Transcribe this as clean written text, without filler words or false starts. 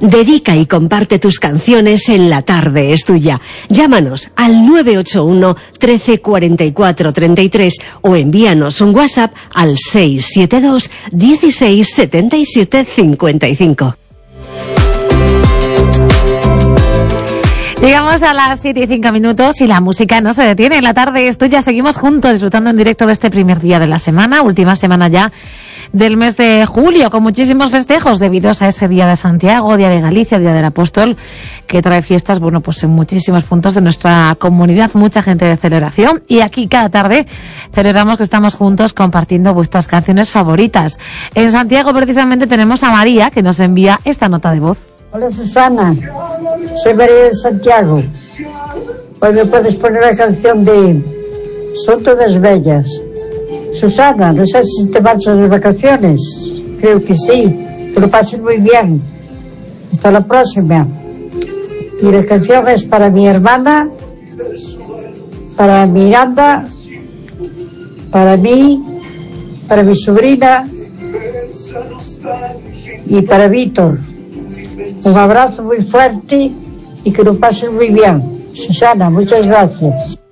Dedica y comparte tus canciones en La Tarde es Tuya. Llámanos al 981 13 44 33 o envíanos un WhatsApp al 672 16 77 55. Llegamos a las 7:05 y la música no se detiene. En La Tarde es Tuya seguimos juntos disfrutando en directo de este primer día de la semana, última semana ya del mes de julio, con muchísimos festejos debidos a ese Día de Santiago, Día de Galicia, Día del Apóstol, que trae fiestas, bueno, pues en muchísimos puntos de nuestra comunidad, mucha gente de celebración, y aquí cada tarde celebramos que estamos juntos compartiendo vuestras canciones favoritas. En Santiago precisamente tenemos a María, que nos envía esta nota de voz. Hola Susana, soy María de Santiago. Hoy me puedes poner la canción de Son Todas Bellas. Susana, no sé si te marchas de vacaciones. Creo que sí, que lo pases muy bien. Hasta la próxima. Y la canción es para mi hermana, para Miranda, para mí, para mi sobrina y para Víctor. Un abrazo muy fuerte y que lo pasen muy bien. Susana, muchas gracias.